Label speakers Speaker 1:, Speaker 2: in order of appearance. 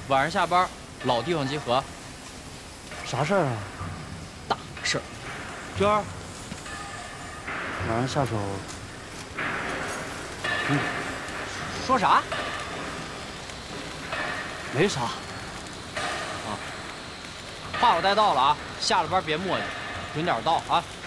Speaker 1: 晚上下班，老地方集合。
Speaker 2: 啥事儿啊？
Speaker 1: 大事儿。
Speaker 2: 娟儿，晚上下手。
Speaker 1: 说啥？
Speaker 2: 没啥。
Speaker 1: 话我带到了啊，下了班别磨叽，准点到啊。